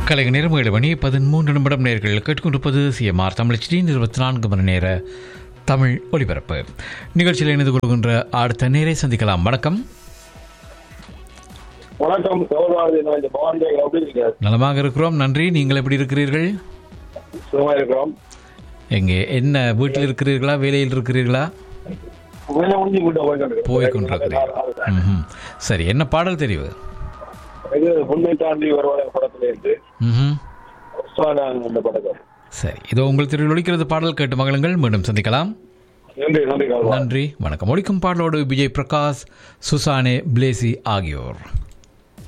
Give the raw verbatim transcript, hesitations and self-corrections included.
கலைஞர் நேரம் ஏழு மணி பதிமூன்று நிமிடம் நேர்கள் கேட்டுக்கொண்டிருப்பது சிஎம்ஆர் தமிழ்ச்சி இருபத்தி நான்கு மணி நேர தமிழ் ஒலிபரப்பு நிகழ்ச்சியில் இணைந்து கொள்கின்ற அடுத்த நேரை சந்திக்கலாம். வணக்கம். வணக்கம். நலமாக இருக்கிறோம், நன்றி. நீங்கள் எப்படி இருக்கிறீர்கள்? சுகமாக இருக்கிறோம். எங்கே என்ன வீட்டில் இருக்கிறீர்களா, வேலையில் இருக்கிறீர்களா? போய் கொண்டிருக்கிறீர்கள். சரி, என்ன பாடல் தெரிவு? முன்னை தாண்டி வருவாங்க படத்திலிருந்து. சரி, இதோ உங்கள் திரு ஒழிக்கிறது பாடல் கேட்டு மகளுங்கள். மீண்டும் சந்திக்கலாம். நன்றி. நன்றி. நன்றி, வணக்கம். ஒழிக்கும் பாடலோடு விஜய் பிரகாஷ், சுசானே, பிளேசி ஆகியோர்.